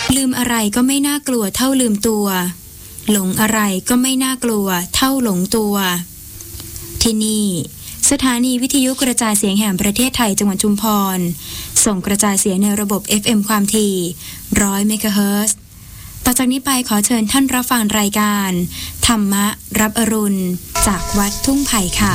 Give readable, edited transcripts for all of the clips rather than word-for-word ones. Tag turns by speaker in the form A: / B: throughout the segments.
A: ลืมอะไรก็ไม่น่ากลัวเท่าลืมตัวหลงอะไรก็ไม่น่ากลัวเท่าหลงตัวที่นี่สถานีวิทยุกระจายเสียงแห่งประเทศไทยจังหวัดชุมพรส่งกระจายเสียงในระบบ FM ความถี่100 เมกะเฮิรตซ์ ต่อจากนี้ไปขอเชิญท่านรับฟังรายการธรรมะรับอรุณจากวัดทุ่งไผ่ค่ะ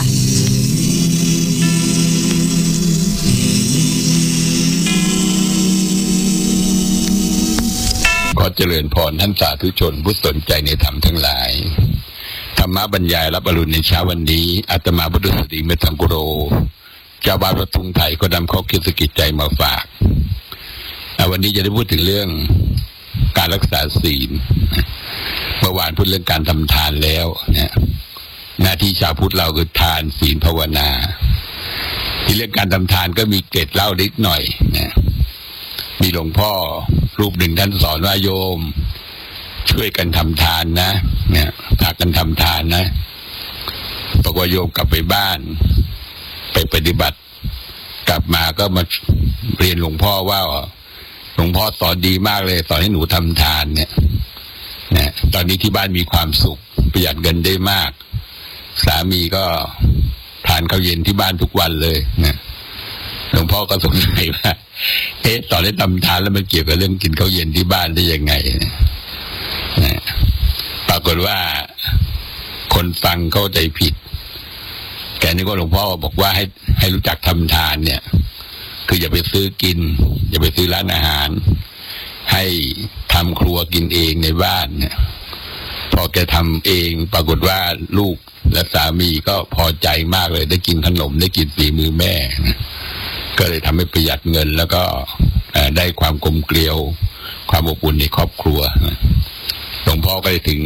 B: ขอเจริญพรท่านสาธุชนผู้สนใจในธรรมทั้งหลายธรรมะบรรยายรับอรุณในเช้าวันนี้อาตมาพุทธสตรีเมธังกุโรเจ้าบาทวัดทุ่งไผ่ก็นำข้อคิดสกิจใจมาฝากวันนี้จะได้พูดถึงเรื่องการรักษาศีลเมื่อวานพูดเรื่องการทำทานแล้วเนี่ยหน้าที่ชาวพุทธเราคือทานศีลภาวนาที่เรื่องการทำทานก็มีเกร็ดเล่านิดหน่อยนะมีหลวงพ่อรูปหนึ่งท่านสอนว่าโยมช่วยกันทำทานนะเนี่ยพากันทำทานนะบอกว่าโยมกลับไปบ้านไปปฏิบัติกลับมาก็มาเรียนหลวงพ่อว่าหลวงพ่อสอนดีมากเลยสอนให้หนูทำทานเนี่ยนะตอนนี้ที่บ้านมีความสุขประหยัดเงินได้มากสามีก็ทานข้าวเย็นที่บ้านทุกวันเลยนะหลวงพ่อก็สงสัยว่าสอนให้ทำทานแล้วมันเกี่ยวกับเรื่องกินข้าวเย็นที่บ้านได้ยังไงนะปรากฏว่าคนฟังเข้าใจผิดแกนี่ก็หลวงพ่อบอกว่าให้รู้จักทำทานเนี่ยคืออย่าไปซื้อกินอย่าไปซื้อร้านอาหารให้ทำครัวกินเองในบ้านเนี่ยพอแกทำเองปรากฏว่าลูกและสามีก็พอใจมากเลยได้กินขนมได้กินฝีมือแม่ก็เลยทำให้ประหยัดเงินแล้วก็ได้ความกลมเกลียวความอบอุ่นในครอบครัวหลวงพ่อก็เลยถึง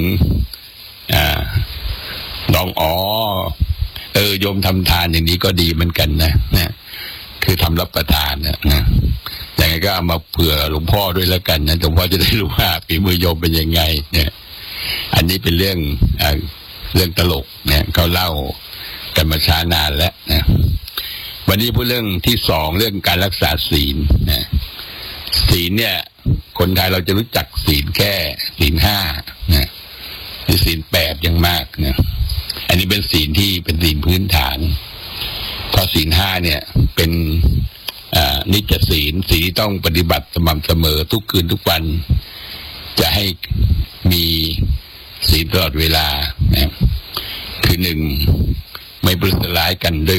B: น้องโยมทำทานอย่างนี้ก็ดีเหมือนกันนะคือทำรับประทานนะอย่างไรก็เอามาเผื่อหลวงพ่อด้วยแล้วกันนะหลวงพ่อจะได้รู้ว่าฝีมือโยมเป็นยังไงเนี่ยอันนี้เป็นเรื่องตลกเนี่ยเขาเล่ากันมาช้านานแล้วนะวันนี้พูดเรื่องที่สองเรื่องการรักษาศีลนะศีลเนี่ยคนไทยเราจะรู้จักศีลแค่ศีล5นะหรือศีล8อย่างมากนะอันนี้เป็นศีลที่เป็นศีลพื้นฐานเพราะศีล5เนี่ยเป็นนิจศีลศีลที่ต้องปฏิบัติสม่ำเสมอทุกคืนทุกวันจะให้มีศีลตลอดเวลานะคือ1ไม่ประทุษร้ายกันด้วย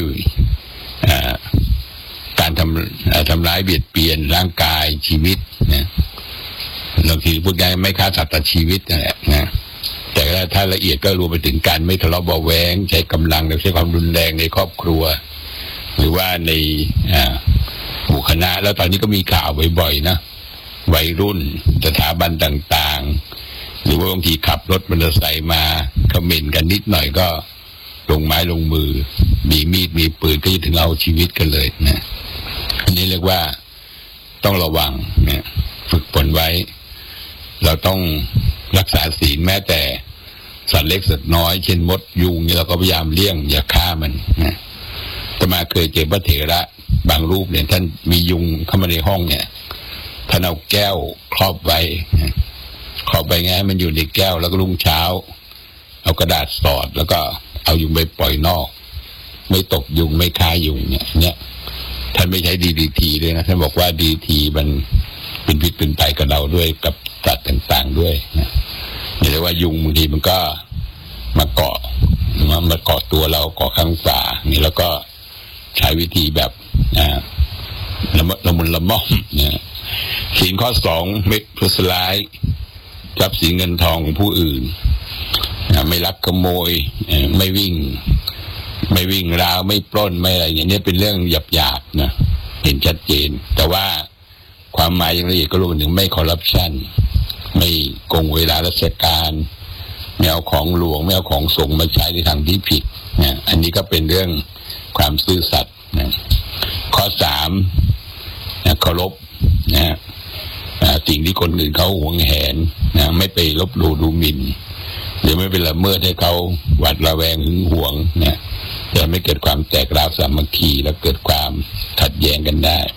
B: การทำร้ายเบียดเบียนร่างกายชีวิตนะบางทีพูดง่ายไม่ฆ่าสัตว์ตัดชีวิตนั่นแหละนะแต่ถ้าละเอียดก็รวมไปถึงการไม่ทะเลาะเบาะแว้งใช้กำลังหรือใช้ความรุนแรงในครอบครัวหรือว่าในหมู่คณะแล้วตอนนี้ก็มีข่าวบ่อยๆนะวัยรุ่นสถาบันต่างๆหรือว่าบางทีขับรถมอเตอร์ไซค์มาคอมเมนต์กันนิดหน่อยก็ลงไม้ลงมือมีมีดมีปืนก็จะถึงเอาชีวิตกันเลยนะอันนี้เรียกว่าต้องระวังนะฝึกฝนไว้เราต้องรักษาศีลแม้แต่สัตว์เล็กสัตว์น้อยเช่นมดยุงนี่เราก็พยายามเลี่ยงอย่าฆ่ามันนะแต่มาเคยเจอพระเถระบางรูปเนี่ยท่านมียุงเข้ามาในห้องเนี่ยท่านเอาแก้วครอบไว้ครอบไปไงมันอยู่ในแก้วแล้วก็รุ่งเช้าเอากระดาษสอดแล้วก็เอายุงไปปล่อยนอกไม่ตกยุงไม่ฆ่ายุงเนี่ยท่านไม่ใช้DDTเลยนะท่านบอกว่าDDTมันเป็นพิษเป็นภัยกับเราด้วยกับสัตว์ต่างๆด้วยนะเรียกว่ายุงบางทีมันก็มาเกาะตัวเราเกาะข้างฝานี่แล้วก็ใช้วิธีแบบละมุนละม่อมนะศีลข้อ2ไม่ประทุษร้ายทรัพย์สินเงินทองของผู้อื่นไม่ลักขโมยไม่วิ่งราวไม่ปล้นไม่อะไรอย่างนี้เป็นเรื่องหยาบๆนะเห็นชัดเจนแต่ว่าความหมายอย่างละเอียดก็รู้ถึงไม่คอร์รัปชันไม่โกงเวลาราชการไม่เอาของหลวงไม่เอาของสงฆ์มาใช้ในทางที่ผิดนะอันนี้ก็เป็นเรื่องความซื่อสัตย์นะข้อ3นะเคารพนะสิ่งที่คนอื่นเขาหวงแหนนะไม่ไปลบหลู่ดูหมิ่นหรือไม่ไปละเมิดให้เขาหวาดระแวงหึงหวงนะจะไม่เกิดความแตกร้าวสามัคคีและเกิดความขัดแย้งกันได้